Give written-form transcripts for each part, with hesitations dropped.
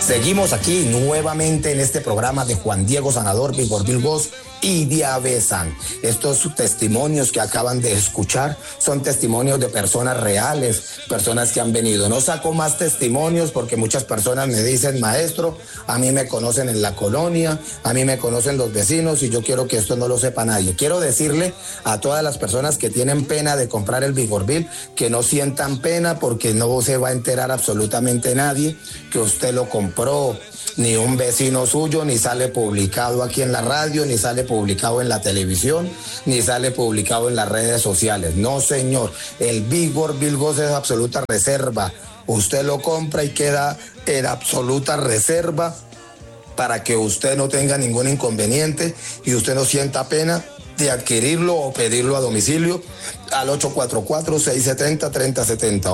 Seguimos aquí nuevamente en este programa de Juan Diego Sanador, Vigor Bilgos y Diabesan. Estos testimonios que acaban de escuchar son testimonios de personas reales, personas que han venido. No saco más testimonios porque muchas personas me dicen, maestro, a mí me conocen en la colonia, a mí me conocen los vecinos y yo quiero que esto no lo sepa nadie. Quiero decirle a todas las personas que tienen pena de comprar el Vigorbil que no sientan pena porque no se va a enterar absolutamente nadie que usted lo compró, ni un vecino suyo, ni sale publicado aquí en la radio, ni sale publicado en la televisión, ni sale publicado en las redes sociales. No, señor, el Vigor Bilgos es absoluta reserva. Usted lo compra y queda en absoluta reserva para que usted no tenga ningún inconveniente y usted no sienta pena de adquirirlo o pedirlo a domicilio al 844-670-3070,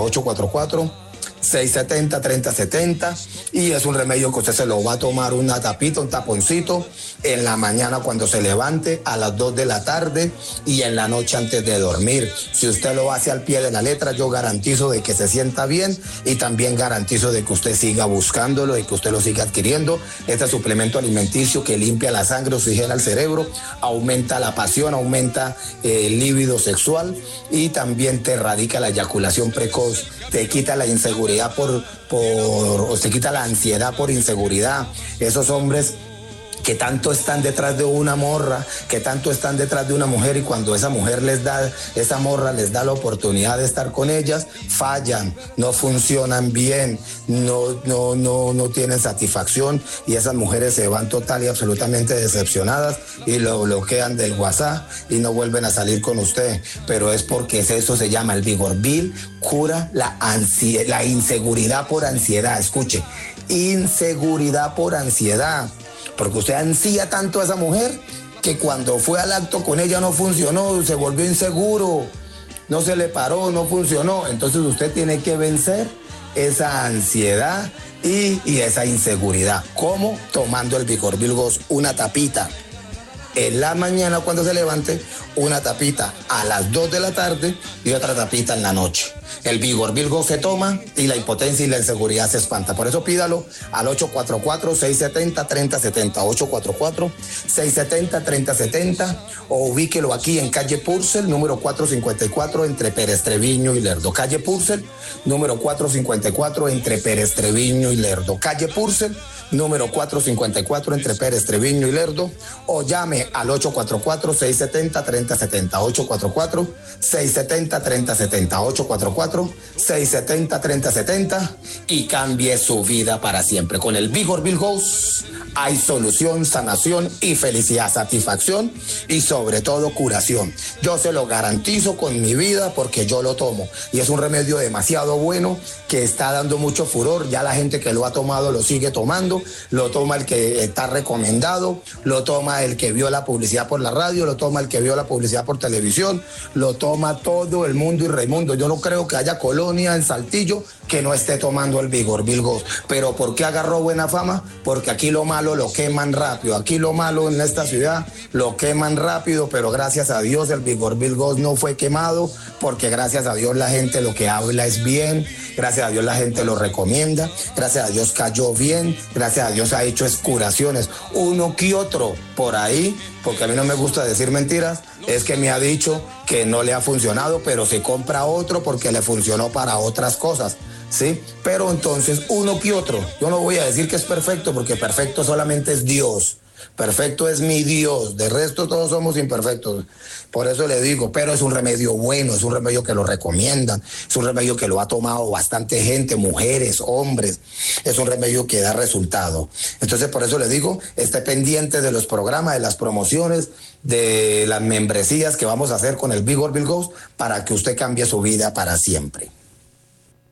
844-670-3070, y es un remedio que usted se lo va a tomar una tapita, un taponcito en la mañana cuando se levante, a las 2 de la tarde y en la noche antes de dormir. Si usted lo hace al pie de la letra, yo garantizo de que se sienta bien y también garantizo de que usted siga buscándolo y que usted lo siga adquiriendo. Este suplemento alimenticio que limpia la sangre, oxigena el cerebro, aumenta la pasión, aumenta el líbido sexual y también te erradica la eyaculación precoz, te quita la inseguridad o se quita la ansiedad por inseguridad. Esos hombres que tanto están detrás de una morra, que tanto están detrás de una mujer, y cuando esa mujer esa morra les da la oportunidad de estar con ellas, fallan, no funcionan bien, no tienen satisfacción, y esas mujeres se van total y absolutamente decepcionadas y lo bloquean del WhatsApp y no vuelven a salir con usted. Pero es porque eso se llama el Vigorbil, cura la inseguridad por ansiedad. Escuche, inseguridad por ansiedad. Porque usted ansía tanto a esa mujer que cuando fue al acto con ella no funcionó, se volvió inseguro, no se le paró, no funcionó. Entonces usted tiene que vencer esa ansiedad y esa inseguridad. ¿Cómo? Tomando el Vigorbil Gos, una tapita en la mañana cuando se levante, una tapita a las 2 de la tarde y otra tapita en la noche. El Vigorbil Gos se toma y la impotencia y la inseguridad se espanta. Por eso pídalo al 844-670-3070, 844-670-3070, o ubíquelo aquí en calle Purcell, número 454, entre Pérez Treviño y Lerdo. Calle Purcell, número 454, entre Pérez Treviño y Lerdo. Calle Purcell, número 454, entre Pérez Treviño y Lerdo, o llame al 844-670-3070, 844-670-3070, 844-670-3070, y cambie su vida para siempre. Con el Vigorbil Gos hay solución, sanación y felicidad, satisfacción y sobre todo curación. Yo se lo garantizo con mi vida porque yo lo tomo y es un remedio demasiado bueno que está dando mucho furor. Ya la gente que lo ha tomado lo sigue tomando, lo toma el que está recomendado, lo toma el que vio la publicidad por la radio, lo toma el que vio la publicidad por televisión, lo toma todo el mundo y Raimundo. Yo no creo que haya colonia en Saltillo que no esté tomando el Vigorbil Gos. ¿Pero por qué agarró buena fama? Porque aquí lo malo lo queman rápido. Aquí lo malo en esta ciudad lo queman rápido, pero gracias a Dios el Vigorbil Gos no fue quemado, porque gracias a Dios la gente lo que habla es bien, gracias a Dios la gente lo recomienda, gracias a Dios cayó bien, gracias a Dios ha hecho curaciones. Uno que otro por ahí, porque a mí no me gusta decir mentiras, es que me ha dicho que no le ha funcionado, pero se compra otro porque le funcionó para otras cosas, ¿sí? Pero entonces uno que otro, yo no voy a decir que es perfecto, porque perfecto solamente es Dios. Perfecto es mi Dios, de resto todos somos imperfectos. Por eso le digo, pero es un remedio bueno, es un remedio que lo recomiendan, es un remedio que lo ha tomado bastante gente, mujeres, hombres, es un remedio que da resultado. Entonces por eso le digo, esté pendiente de los programas, de las promociones, de las membresías que vamos a hacer con el Vigorbil Gos para que usted cambie su vida para siempre.